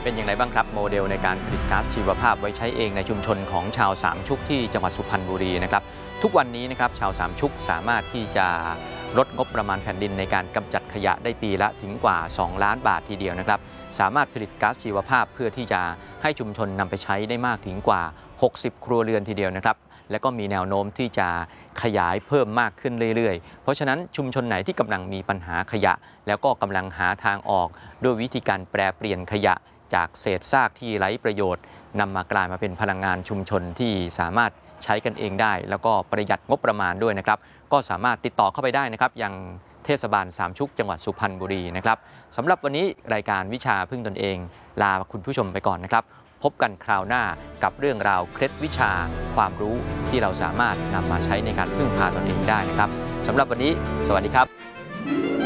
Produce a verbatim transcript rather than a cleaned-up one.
เป็นอย่างไรบ้างครับโมเดลในการผลิตก๊าซชีวภาพไว้ใช้เองในชุมชนของชาวสามชุกที่จังหวัดสุพรรณบุรีนะครับทุกวันนี้นะครับชาวสามชุกสามารถที่จะลดงบประมาณแผ่นดินในการกำจัดขยะได้ปีละถึงกว่าสองล้านบาททีเดียวนะครับสามารถผลิตก๊าซชีวภาพเพื่อที่จะให้ชุมชนนำไปใช้ได้มากถึงกว่าหกสิบครัวเรือนทีเดียวนะครับและก็มีแนวโน้มที่จะขยายเพิ่มมากขึ้นเรื่อยๆเพราะฉะนั้นชุมชนไหนที่กำลังมีปัญหาขยะแล้วก็กำลังหาทางออกด้วยวิธีการแปรเปลี่ยนขยะจากเศษซากที่ไร้ประโยชน์นำมากลายมาเป็นพลังงานชุมชนที่สามารถใช้กันเองได้แล้วก็ประหยัดงบประมาณด้วยนะครับก็สามารถติดต่อเข้าไปได้นะครับยังเทศบาลสามชุกจังหวัดสุพรรณบุรีนะครับสำหรับวันนี้รายการวิชาพึ่งตนเองลาคุณผู้ชมไปก่อนนะครับพบกันคราวหน้ากับเรื่องราวเคล็ดวิชาความรู้ที่เราสามารถนำมาใช้ในการพึ่งพาตนเองได้นะครับสำหรับวันนี้สวัสดีครับ